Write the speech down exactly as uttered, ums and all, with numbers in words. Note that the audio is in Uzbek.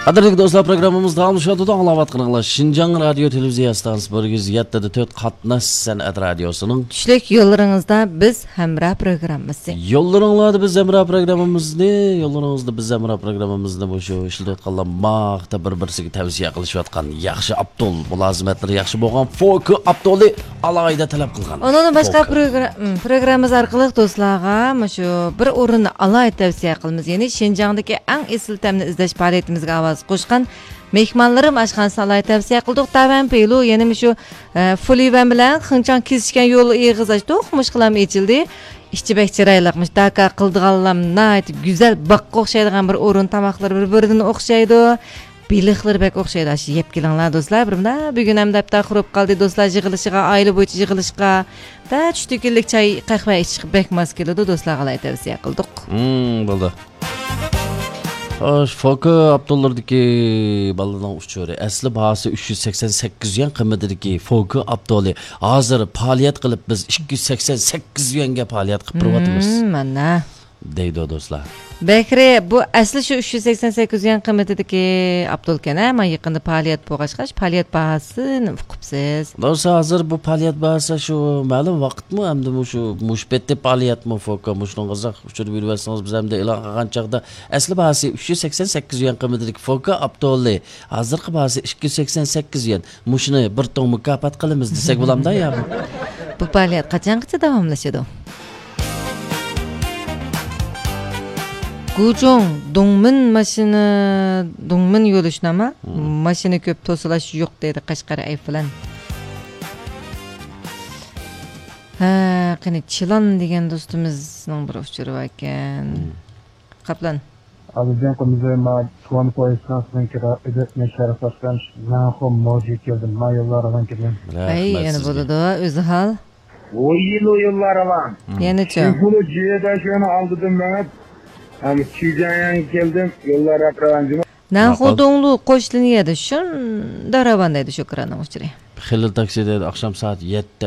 Qadrli do'stlar, programmamizda almışadı da anlavatqınıqlar. Şinjan Radio Televiziya stansiyasi bir yuz yetti nöqta to'rt Qatnash san'at radiosuning tushlik yo'llaringizda biz Hamra programmasi. Yo'llaringlarda biz Hamra programmamizni, yo'llaringizda biz Hamra programmamizni bu shu ishlayotganlar maqta bir-birsiga tavsiya qilishayotgan yaxshi Abdul mulozimatlari yaxshi bo'lgan folk Abdulni alayda talab qilgan. Onun boshqa programmamiz orqali do'stlarga shu bir o'rinni alayda tavsiya qilamiz. Ya'ni Şinjandagi eng esil ta'mni izlash faoliyatimizga qo'shgan mehmonlarim ashxonasi alayda tavsiya qildik. Tavan pelu yana shu Fulivan bilan Xinchang kesishgan yo'l eg'izash to'qmush qilam echildi. İşçi bekçiraylıqmış, daka qildiganlar nayt güzel bakqa o'xshaydigan bir o'rin, tamoqlar bir-biridan o'xshaydi. Biliqlar bek o'xshaydi. Shu yeb kelinglar do'stlar. Birmda bugun ham daptar qurib qoldi do'stlar yig'ilishiga, oila bo'yicha yig'ilishga. Da tushliklik choy, qahva ichib bek mos keladi do'stlar alayda tavsiya qildik. Hmm, bo'ldi. Hoş, Foka Abdullardaki baladan uçuyor. Asli bahası uch yuz sakson sakkiz yuan qiymatidagi Foka Abdulli. Hozir faoliyat qilib biz ikki yuz sakson sakkiz yuanga faoliyat qilib turibmiz. Mana. Deydi do'stlar. Bekri bu asli shu uch yuz sakson sakkiz yuan qiymatidagi Abdulkan, ama yaqinda faoliyat bo'lg'ach, faoliyat bahasini uqibsiz. Do'stlar, hozir bu faoliyat bahasi shu ma'lum vaqtmi, hamda shu mushbetli faoliyatmi Foka mushuningizga uchirib yursangiz biz hamda e'lon qilgan chaqda asli bahasi uch yuz sakson sakkiz yuan qiymatidagi Foka Abdulli, hozirgi bahasi ikki yuz sakson sakkiz yuan. Mushuni bir tong mukofot qilamiz desak bo'lamda ya bu. Bu faoliyat qachongacha davomlashadi? Gujong Dongmin mashina Dongmin yo'lishnama mashina ko'p to'silash yo'q deydi Qashqar ay filan. Ha, qani Chilan degan do'stimizning bir uchuri ekan. Qaplan. Azizim qo'mizay ma tuan poyestasidan kira edetme sharaflashgan naxo mavjud keldim. Ma yo'llaridan keldim. Ay, yana bo'ladi, o'zi hal. O yil yo'llari var. Yana-chi. Bunu ciyada şunu aldım ben. Hem Çiğdem'e geldim, yollar akrabancım. Naxodonglu qo'shliniyada shun daravandaydi shu krana uchri. Xilil taksida akşam saat yetti